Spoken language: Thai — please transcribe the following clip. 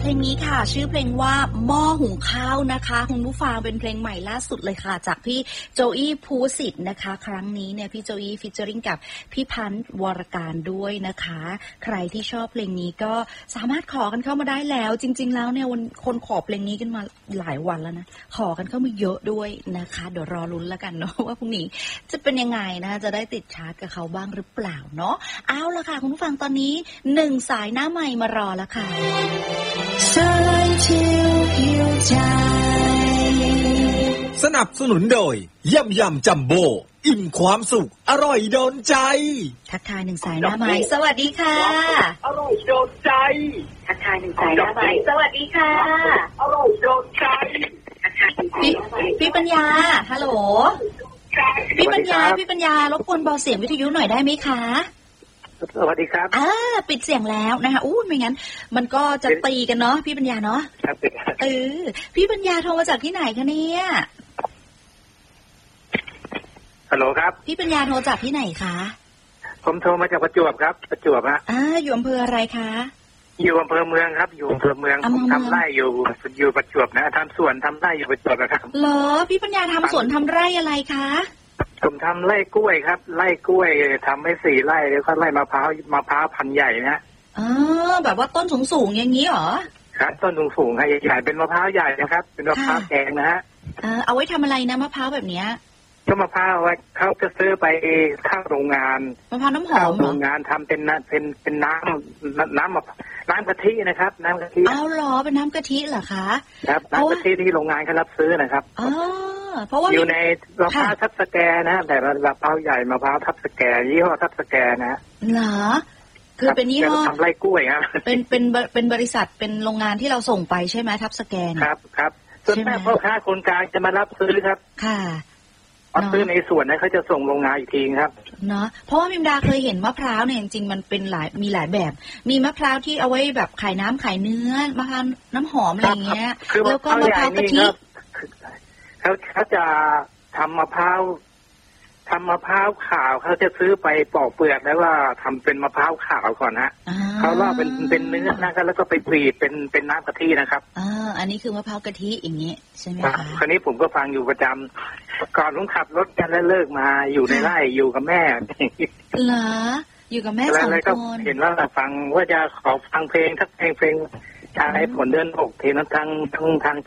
ลงนี้ค่ะชื่อเพลงว่าหม้อหุงข้าวนะคะคุณผู้ฟังเป็นเพลงใหม่ล่าสุดเลยค่ะจากพี่โจอี้ภูสิทธิ์นะคะครั้งนี้เนี่ยพี่โจอี้ฟีเจอริ่งกับพี่พันธ์วรการด้วยนะคะใครที่ชอบเพลงนี้ก็สามารถขอกันเข้ามาได้แล้วจริงๆแล้วเนี่ยคนขอเพลงนี้กันมาหลายวันแล้วนะขอกันเข้ามาเยอะด้วยนะคะเดี๋ยวรอลุ้นแล้วกันเนาะว่าพรุ่งนี้จะเป็นยังไงนะจะได้ติดชาร์ตกับเขาบ้างหรือเปล่าเนาะเอาละค่ะคุณผู้ฟังตอนนี้1สายหน้าใหม่มารอแล้วค่ะสนับสนุนโดยยำจัมโบ้อิ่มความสุขอร่อยโดนใจทักทาย1สายหน้าใหม่สวัสดีค่ะอร่อยโดนใจทักทาย1สายหน้าใหม่สวัสดีค่ะอร่อยโดนใจพี่ปัญญาฮัลโหลพี่ปัญญารบกวนเบาเสียงวิทยุหน่อยได้ไหมคะสวัสดีครับปิดเสียงแล้วนะคะไม่งั้นมันก็จะตีกันเนาะพี่ปัญญาเนาะครับพี่ปัญญาโทรมาจากที่ไหนคะเนี่ยฮัลโหลครับพี่ปัญญาโทรจากที่ไหนคะผมโทรมาจากประจวบครับประจวบฮะอยู่อำเภออะไรคะอยู่อำเภอเมืองครับอยู่อำเภอเมืองผมทำไร่อยู่ประจวบนะทำสวนทำไร่อยู่ประจวบนะครับเหรอพี่ปัญญาทำสวนทำไร่อะไรคะผมทำไร่กล้วยครับไร่กล้วยทำให้4 ไร่แล้วก็ไร่มะพร้าวพันธุ์ใหญ่นะแบบว่าต้นสูงอย่างนี้เหรอครับต้นสูงใหญ่เป็นมะพร้าวใหญ่นะครับเป็นมะพร้าวแกงนะฮะเอาไว้ทำอะไรนะมะพร้าวแบบเนี้ยก็มะพร้าวไว้เขาจะซื้อไปเข้าโรงงานมะพร้าวน้ำหอมโรงงานทำเป็นน้ำกะทินะครับน้ำกะทิเหรอเป็นน้ำกะทิเหรอคะครับน้ำกะทิที่โรงงานเขารับซื้อนะครับเพราะว่าอยู่ในมะพร้าวทับสแกนะแต่มะพร้าวใหญ่มะพร้าวทับสแกยี่ห้อทับสแกนะเหรอคือเป็นยี่ห้อทำไร่กล้วยครับเป็นบริษัทเป็นโรงงานที่เราส่งไปใช่ไหมทับสแกนครับส่วนแม่พ่อค้าคนกลางจะมารับซื้อครับค่ะซื้อในส่วนนั้นเขาจะส่งโรงงานอีกทีครับเนาะเพราะว่ามิมดาเคยเห็นมะพร้าวเนี่ยจริงๆมันเป็นมีหลายแบบมีมะพร้าวที่เอาไว้แบบขายน้ำขายเนื้อมะพร้าวน้ำหอมอะไรเงี้ยแล้วก็มะพร้าวกะทิเขาจะทำมะพร้าวขาวเขาจะซื้อไปปอกเปลือกแล้วว่าทำเป็นมะพร้าวขาวก่อนฮะเขาล่อเป็นเนื้อนะครับแล้วก็ไปกรีดเป็นน้ำกะทินะครับอันนี้คือมะพร้าวกะทิอย่างนี้ใช่ไหมคะคราวนี้ผมก็ฟังอยู่ประจำก่อนผมขับรถกันแล้วเลิกมาอยู่ในไร่อยู่กับแม่เหรออยู่กับแม่2 คนเห็นว่าฟังว่าจะขอฟังเพลงทักเพลงชายฝนเดือน6ทีนั้นทาง